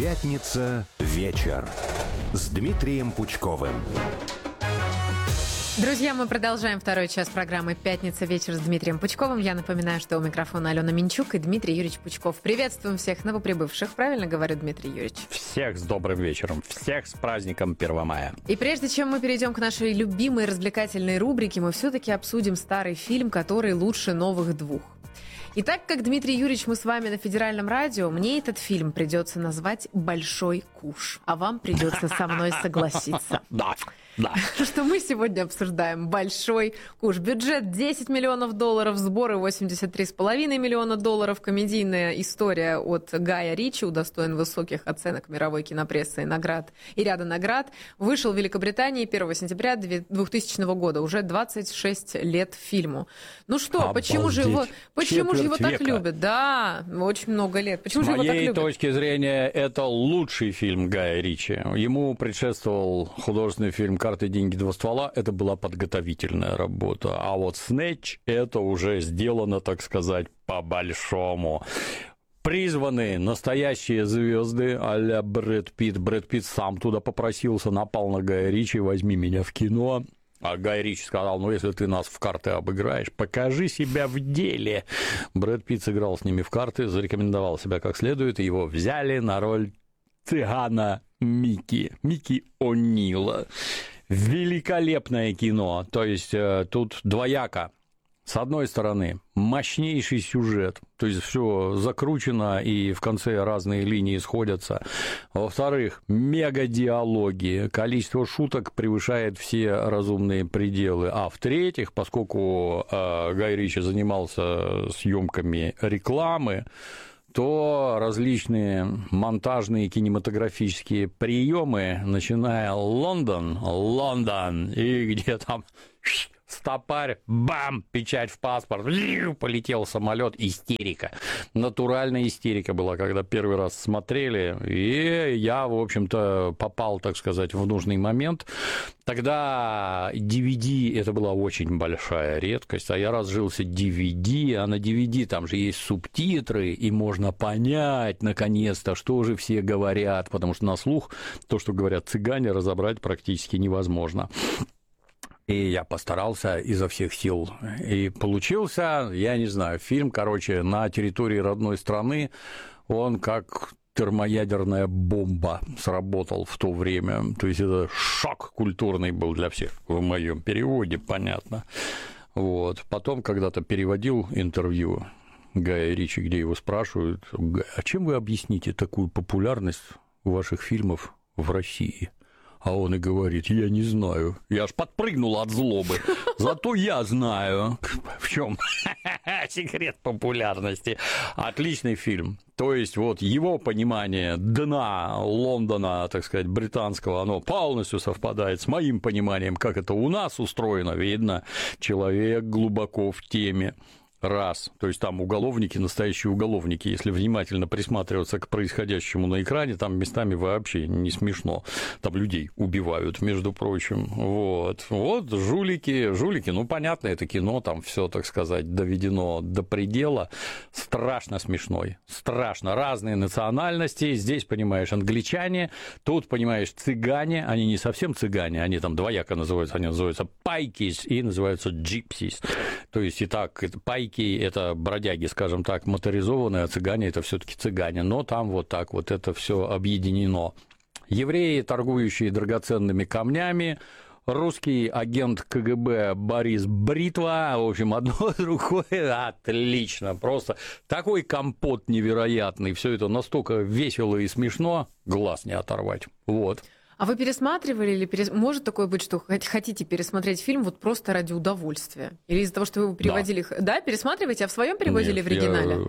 Пятница вечер с Дмитрием Пучковым. Друзья, мы продолжаем второй час программы «Пятница вечер» с Дмитрием Пучковым. Я напоминаю, что у микрофона Алена Минчук и Дмитрий Юрьевич Пучков. Приветствуем всех новоприбывших. Правильно говорю, Дмитрий Юрьевич? Всех с добрым вечером. Всех с праздником 1 мая. И прежде чем мы перейдем к нашей любимой развлекательной рубрике, мы все-таки обсудим старый фильм, который лучше новых двух. И так как, Дмитрий Юрьевич, мы с вами на Федеральном радио, мне этот фильм придется назвать «Большой куш», а вам придется со мной согласиться. Да. Что мы сегодня обсуждаем «Большой куш». Бюджет $10 миллионов, сборы $83,5 миллиона, комедийная история от Гая Ричи, удостоен высоких оценок мировой кинопрессы и ряда наград. Вышел в Великобритании 1 сентября 2000 года, уже 26 лет фильму. Ну что, почему же его так любят? Да, очень много лет. Почему же его так любят? С моей точки зрения, это лучший фильм Гая Ричи. Ему предшествовал художественный фильм «Карты, деньги, два ствола». Это была подготовительная работа. А вот «Снэч» — это уже сделано, так сказать, по-большому. Призваны настоящие звезды а-ля Брэд Питт. Брэд Питт сам туда попросился, напал на Гая Ричи: «Возьми меня в кино». А Гай Ричи сказал: ну, если ты нас в карты обыграешь, покажи себя в деле. Брэд Питт сыграл с ними в карты, зарекомендовал себя как следует, и его взяли на роль цыгана Микки О'Нила. Великолепное кино, то есть тут двояко. С одной стороны, мощнейший сюжет, то есть все закручено, и в конце разные линии сходятся. Во-вторых, мега-диалоги, количество шуток превышает все разумные пределы. А в-третьих, поскольку Гай Ричи занимался съемками рекламы, то различные монтажные кинематографические приемы, начиная Лондон, и где там стопарь, бам, печать в паспорт, полетел самолет, истерика. Натуральная истерика была, когда первый раз смотрели, и я, в общем-то, попал, так сказать, в нужный момент. Тогда DVD — это была очень большая редкость, а я разжился DVD, а на DVD там же есть субтитры, и можно понять, наконец-то, что же все говорят, потому что на слух то, что говорят цыгане, разобрать практически невозможно. И я постарался изо всех сил. И получился, я не знаю, фильм, на территории родной страны, он как термоядерная бомба сработал в то время. То есть это шок культурный был для всех, в моем переводе, понятно. Вот. Потом когда-то переводил интервью Гая Ричи, где его спрашивают: а чем вы объясните такую популярность ваших фильмов в России? А он и говорит: я не знаю. Я аж подпрыгнул от злобы. Зато я знаю, в чем секрет популярности. Отличный фильм. То есть вот его понимание дна Лондона, так сказать, британского, оно полностью совпадает с моим пониманием, как это у нас устроено. Видно, человек глубоко в теме. Раз. То есть там уголовники, настоящие уголовники. Если внимательно присматриваться к происходящему на экране, там местами вообще не смешно. Там людей убивают, между прочим. Вот жулики. Ну, понятно, это кино, там все, так сказать, доведено до предела. Страшно смешной. Страшно. Разные национальности. Здесь, понимаешь, англичане. Тут, понимаешь, цыгане. Они не совсем цыгане, они там двояко называются. Они называются пайкис и называются джипсис. То есть, и так, пайки — это бродяги, скажем так, моторизованные, а цыгане — это все-таки цыгане. Но там вот так вот это все объединено. Евреи, торгующие драгоценными камнями, русский агент КГБ Борис Бритва, в общем, одно другое, отлично, просто такой компот невероятный, все это настолько весело и смешно, глаз не оторвать, вот. А вы пересматривали или может такое быть, что хотите пересмотреть фильм вот просто ради удовольствия? Или из-за того, что вы переводили... Да, пересматриваете, а в своем переводе или в оригинале?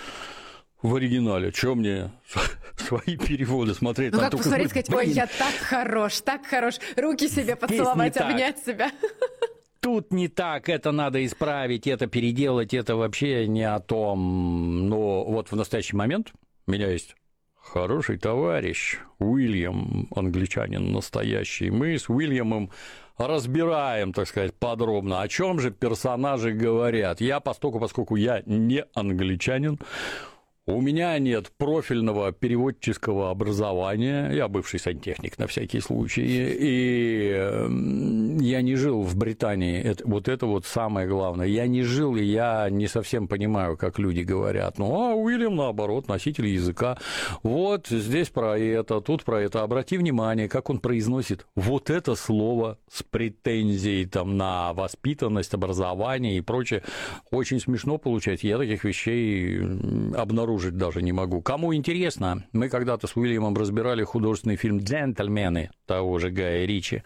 В оригинале. Чего мне свои переводы смотреть? Ну, как посмотреть, сказать: ой, я так хорош, руки себе поцеловать, обнять себя. Тут не так, это надо исправить, это переделать, это вообще не о том. Но вот в настоящий момент у меня есть хороший товарищ Уильям, англичанин настоящий. Мы с Уильямом разбираем, так сказать, подробно, о чем же персонажи говорят. Я, поскольку я не англичанин, У меня нет профильного переводческого образования, я бывший сантехник на всякий случай, и я не жил в Британии, это вот самое главное. Я не жил, и я не совсем понимаю, как люди говорят. Уильям, наоборот, носитель языка. Вот здесь про это, тут про это. Обрати внимание, как он произносит вот это слово с претензией там, на воспитанность, образование и прочее. Очень смешно получается. Я таких вещей обнаружил даже не могу. Кому интересно, мы когда-то с Уильямом разбирали художественный фильм «Джентльмены» того же Гая Ричи.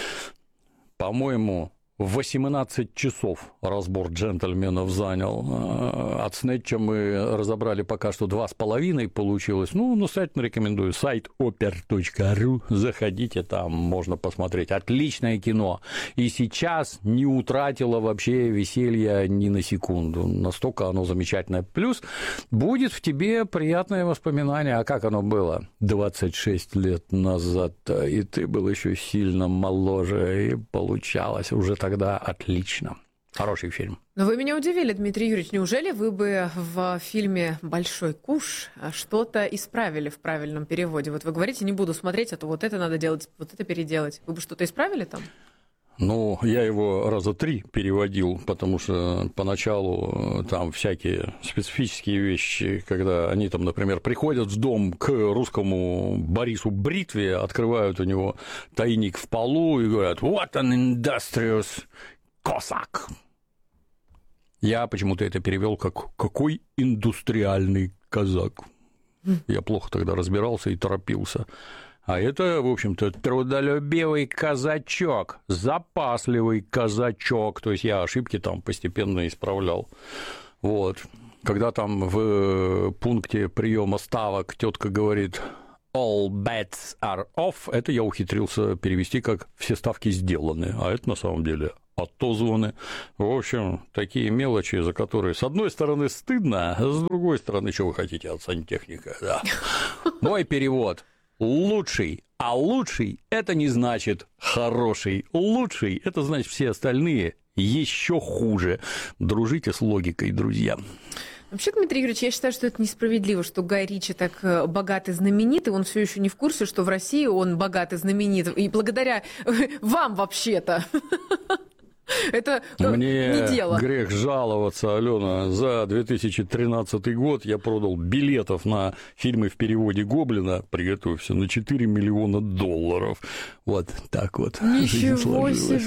По-моему, 18 часов разбор «Джентльменов» занял. От «Снетча» мы разобрали пока что 2,5 получилось. Настоятельно рекомендую. Сайт oper.ru. Заходите, там можно посмотреть. Отличное кино. И сейчас не утратило вообще веселья ни на секунду. Настолько оно замечательное. Плюс будет в тебе приятное воспоминание. А как оно было 26 лет назад? И ты был еще сильно моложе, и получалось уже тогда отлично. Хороший фильм. Но вы меня удивили, Дмитрий Юрьевич. Неужели вы бы в фильме «Большой куш» что-то исправили в правильном переводе? Вот вы говорите, не буду смотреть, а то вот это надо делать, вот это переделать. Вы бы что-то исправили там? Я его раза 3 переводил, потому что поначалу там всякие специфические вещи, когда они там, например, приходят в дом к русскому Борису Бритве, открывают у него тайник в полу и говорят «What an industrious Cossack!» Я почему-то это перевел как «Какой индустриальный казак!» Я плохо тогда разбирался и торопился. А это, в общем-то, трудолюбивый казачок, запасливый казачок. То есть я ошибки там постепенно исправлял. Вот. Когда там в пункте приема ставок тетка говорит «all bets are off», это я ухитрился перевести как «все ставки сделаны», а это на самом деле отозваны. В общем, такие мелочи, за которые, с одной стороны, стыдно, а с другой стороны, что вы хотите от сантехника? Да. Мой перевод лучший, а лучший – это не значит хороший. Лучший – это значит все остальные еще хуже. Дружите с логикой, друзья. Вообще, Дмитрий Юрьевич, я считаю, что это несправедливо, что Гай Ричи так богат и знаменит, и он все еще не в курсе, что в России он богат и знаменит. И благодаря вам вообще-то. Это не дело. Мне грех жаловаться, Алена. За 2013 год я продал билетов на фильмы в переводе Гоблина, приготовься, на $4 миллиона. Вот так вот. Ничего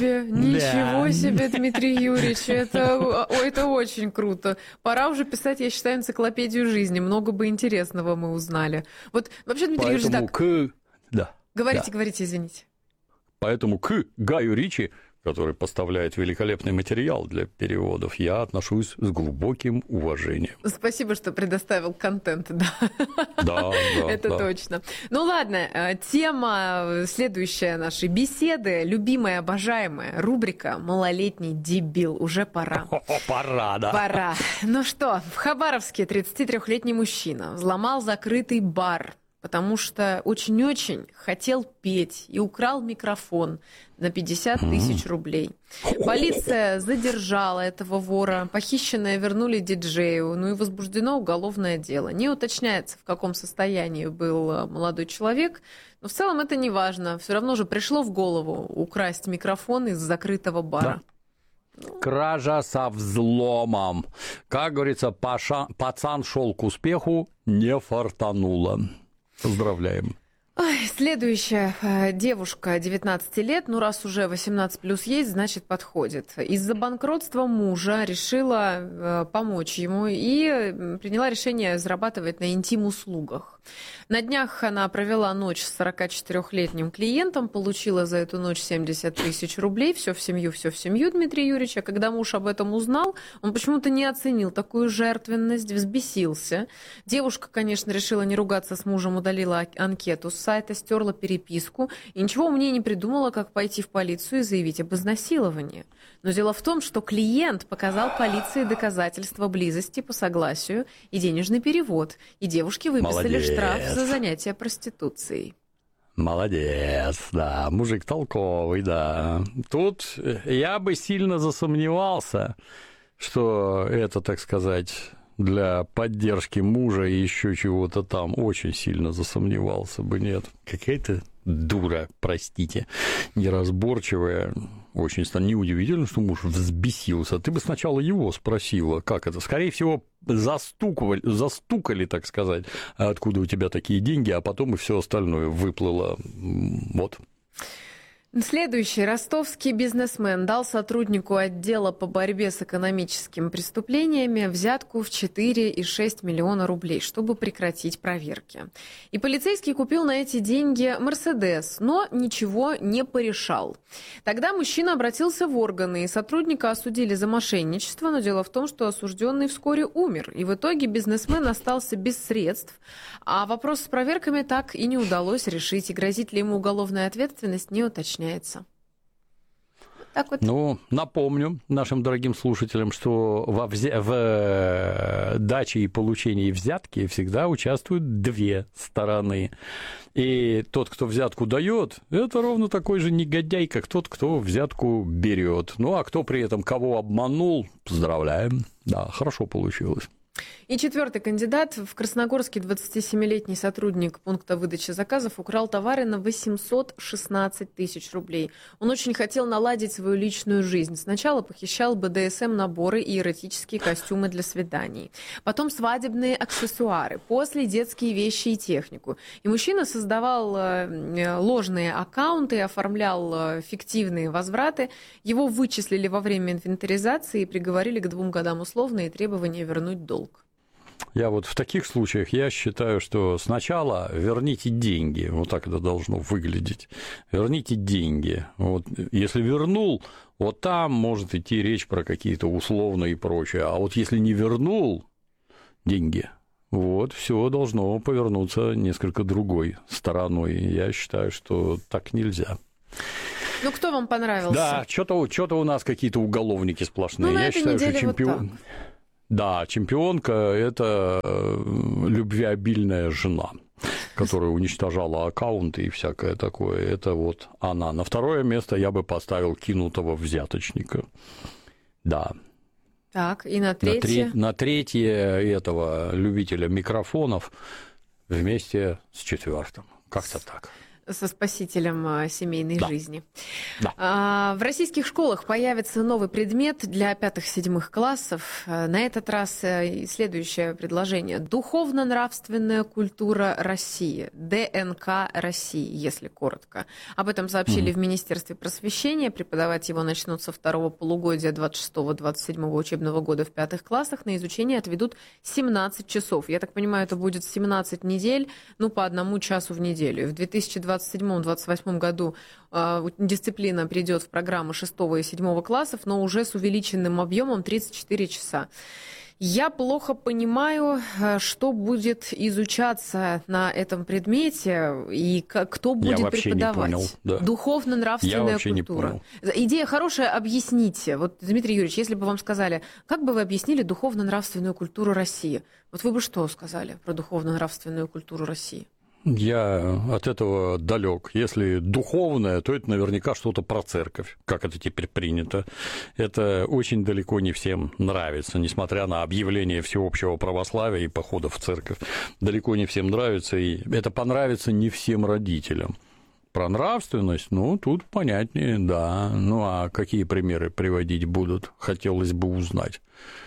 себе, Дмитрий Юрьевич, это очень круто. Пора уже писать, я считаю, энциклопедию жизни. Много бы интересного мы узнали. Вот вообще, Дмитрий Юрьевич, так. Говорите, извините. Поэтому к Гаю Ричи, который поставляет великолепный материал для переводов, я отношусь с глубоким уважением. Спасибо, что предоставил контент, да. Да, это точно. Ну ладно, тема следующая нашей беседы, любимая, обожаемая рубрика «Малолетний дебил». Уже пора. Пора, да. Пора. Ну что, в Хабаровске 33-летний мужчина взломал закрытый бар, потому что очень-очень хотел петь и украл микрофон на 50 тысяч рублей. Полиция задержала этого вора, похищенное вернули диджею, и возбуждено уголовное дело. Не уточняется, в каком состоянии был молодой человек, но в целом это не важно. Все равно же пришло в голову украсть микрофон из закрытого бара. Да. Кража со взломом. Как говорится, пацан шел к успеху, не фартануло. Поздравляем. Следующая девушка 19 лет, раз уже 18+ есть, значит подходит. Из-за банкротства мужа решила помочь ему и приняла решение зарабатывать на интим-услугах. На днях она провела ночь с 44-летним клиентом, получила за эту ночь 70 тысяч рублей, все в семью, Дмитрий Юрьевич. А когда муж об этом узнал, он почему-то не оценил такую жертвенность, взбесился. Девушка, конечно, решила не ругаться с мужем, удалила анкету с сайта, стерла переписку и ничего умнее не придумала, как пойти в полицию и заявить об изнасиловании. Но дело в том, что клиент показал полиции доказательства близости по согласию и денежный перевод, и девушке выписали штраф за занятие проституцией. Молодец, да, мужик толковый, да. Тут я бы сильно засомневался, что это, так сказать, для поддержки мужа и еще чего-то там, очень сильно засомневался бы, нет. Какая-то дура, простите, неразборчивая. Очень неудивительно, что муж взбесился. Ты бы сначала его спросила, как это. Скорее всего, застукали, так сказать, откуда у тебя такие деньги, а потом и все остальное выплыло. Вот. Следующий. Ростовский бизнесмен дал сотруднику отдела по борьбе с экономическими преступлениями взятку в 4,6 миллиона рублей, чтобы прекратить проверки. И полицейский купил на эти деньги «Мерседес», но ничего не порешал. Тогда мужчина обратился в органы, и сотрудника осудили за мошенничество, но дело в том, что осужденный вскоре умер, и в итоге бизнесмен остался без средств, а вопрос с проверками так и не удалось решить, и грозит ли ему уголовная ответственность, не уточняется. Так вот. Ну, напомню нашим дорогим слушателям, что в даче и получении взятки всегда участвуют две стороны. И тот, кто взятку дает, это ровно такой же негодяй, как тот, кто взятку берет. Ну, а кто при этом кого обманул, поздравляем. Да, хорошо получилось. И четвертый кандидат. В Красногорске 27-летний сотрудник пункта выдачи заказов украл товары на 816 тысяч рублей. Он очень хотел наладить свою личную жизнь. Сначала похищал БДСМ-наборы и эротические костюмы для свиданий. Потом свадебные аксессуары. После детские вещи и технику. И мужчина создавал ложные аккаунты, оформлял фиктивные возвраты. Его вычислили во время инвентаризации и приговорили к 2 годам условно и требование вернуть долг. Я вот в таких случаях, я считаю, что сначала верните деньги, вот так это должно выглядеть, верните деньги, вот если вернул, вот там может идти речь про какие-то условные и прочее, а вот если не вернул деньги, вот все должно повернуться несколько другой стороной, я считаю, что так нельзя. Ну, кто вам понравился? Да, что-то у нас какие-то уголовники сплошные, ну, я считаю, что чемпион... Вот да, чемпионка – это любвеобильная жена, которая уничтожала аккаунты и всякое такое. Это вот она. На второе место я бы поставил кинутого взяточника. Да. Так, и на третье? На третье этого любителя микрофонов вместе с четвертым. Как-то так. Со спасителем семейной жизни. Да. В российских школах появится новый предмет для 5-7 классов. На этот раз следующее предложение. Духовно-нравственная культура России. ДНК России, если коротко. Об этом сообщили в Министерстве просвещения. Преподавать его начнут со второго полугодия 26-27 учебного года в 5 классах. На изучение отведут 17 часов. Я так понимаю, это будет 17 недель, ну, по 1 часу в неделю. В 2027-2028 году дисциплина перейдет в программы 6 и 7 классов, но уже с увеличенным объемом 34 часа. Я плохо понимаю, что будет изучаться на этом предмете и кто будет преподавать. Не понял, да. Духовно-нравственная культура. Идея хорошая, объясните. Вот, Дмитрий Юрьевич, если бы вам сказали, как бы вы объяснили духовно-нравственную культуру России? Вот вы бы что сказали про духовно-нравственную культуру России? Я от этого далек. Если духовное, то это наверняка что-то про церковь, как это теперь принято. Это очень далеко не всем нравится, несмотря на объявление всеобщего православия и похода в церковь. Далеко не всем нравится, и это понравится не всем родителям. Про нравственность, ну, тут понятнее, да. Ну, а какие примеры приводить будут, хотелось бы узнать.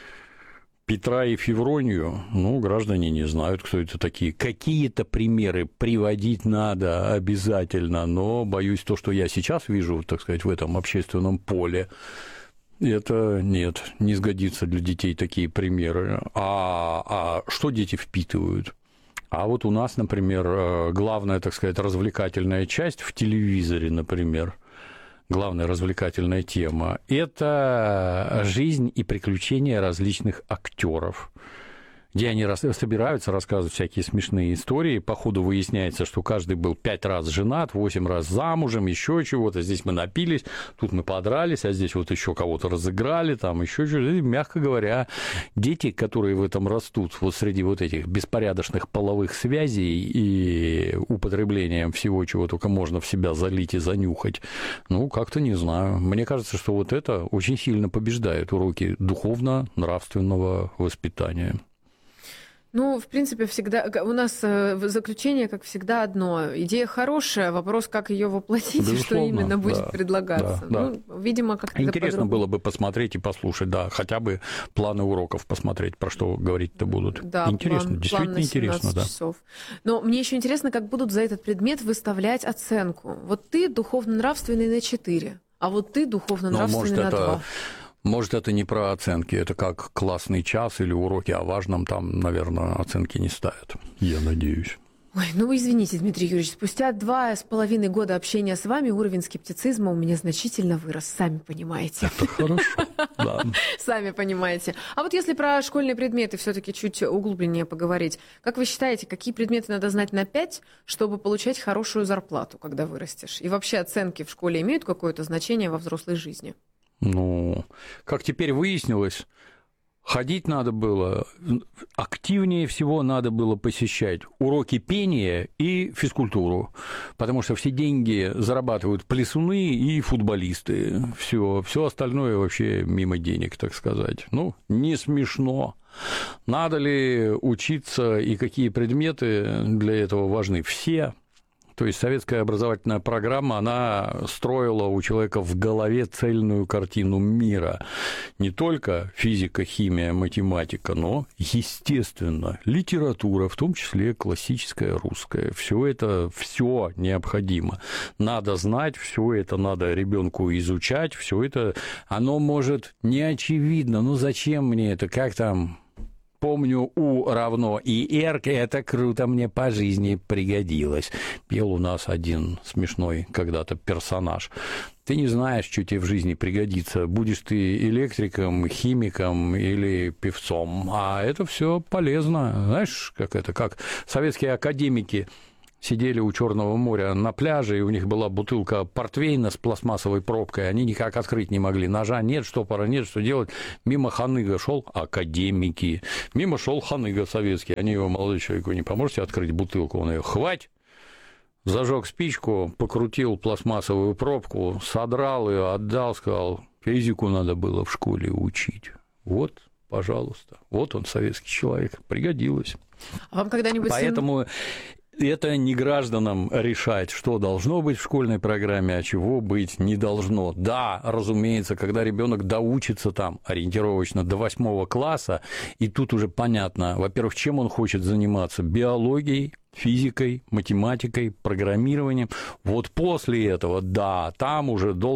Петра и Февронию, ну, граждане не знают, кто это такие. Какие-то примеры приводить надо обязательно, но, боюсь, то, что я сейчас вижу, так сказать, в этом общественном поле, это нет, не сгодится для детей такие примеры. А что дети впитывают? А вот у нас, например, главная, так сказать, развлекательная часть в телевизоре, например, главная развлекательная тема – это жизнь и приключения различных актеров, где они собираются рассказывать всякие смешные истории. По ходу выясняется, что каждый был 5 раз женат, 8 раз замужем, еще чего-то. Здесь мы напились, тут мы подрались, а здесь вот еще кого-то разыграли, там еще что-то. И, мягко говоря, дети, которые в этом растут, вот среди вот этих беспорядочных половых связей и употреблением всего, чего только можно в себя залить и занюхать, ну, как-то не знаю. Мне кажется, что вот это очень сильно побеждает уроки духовно-нравственного воспитания. Ну, в принципе, всегда у нас заключение, как всегда, одно. Идея хорошая, вопрос, как ее воплотить, безусловно, и что именно будет предлагаться. Да, ну, видимо, как-то интересно было бы посмотреть и послушать, да, хотя бы планы уроков посмотреть, про что говорить-то будут. Да, интересно, действительно интересно, да. Часов. Но мне еще интересно, как будут за этот предмет выставлять оценку. Вот ты духовно-нравственный на 4, а вот ты духовно-нравственный на 2. Может, это не про оценки, это как классный час или уроки о важном, там, наверное, оценки не ставят. Я надеюсь. Ой, ну извините, Дмитрий Юрьевич, спустя 2,5 года общения с вами уровень скептицизма у меня значительно вырос, сами понимаете. Это хорошо, да. Сами понимаете. А вот если про школьные предметы все-таки чуть углубленнее поговорить, как вы считаете, какие предметы надо знать на 5, чтобы получать хорошую зарплату, когда вырастешь? И вообще оценки в школе имеют какое-то значение во взрослой жизни? Ну, как теперь выяснилось, ходить надо было, активнее всего надо было посещать уроки пения и физкультуру, потому что все деньги зарабатывают плясуны и футболисты. Все остальное вообще мимо денег, так сказать. Ну, не смешно. Надо ли учиться и какие предметы для этого важны? Все. То есть советская образовательная программа, она строила у человека в голове цельную картину мира. Не только физика, химия, математика, но, естественно, литература, в том числе классическая русская. Все это необходимо. Надо знать, все это надо ребенку изучать, все это, оно может не очевидно. Ну зачем мне это, как там... Помню, У равно и Р, это круто, мне по жизни пригодилось. Пел у нас один смешной когда-то персонаж. Ты не знаешь, что тебе в жизни пригодится. Будешь ты электриком, химиком или певцом. А это все полезно. Знаешь, как советские академики сидели у Черного моря на пляже, и у них была бутылка портвейна с пластмассовой пробкой, они никак открыть не могли. Ножа нет, штопора нет, что делать? Мимо ханыга шел академики, мимо шел ханыга советский. Они его, молодой человек, вы не поможете открыть бутылку? Он ее хвать, зажег спичку, покрутил пластмассовую пробку, содрал ее, отдал, сказал, физику надо было в школе учить. Вот, пожалуйста, вот он, советский человек, пригодилось. А вам когда-нибудь... Поэтому... Это не гражданам решать, что должно быть в школьной программе, а чего быть не должно. Да, разумеется, когда ребенок доучится там ориентировочно до 8 класса, и тут уже понятно, во-первых, чем он хочет заниматься: биологией, физикой, математикой, программированием. Вот после этого, да, там уже должен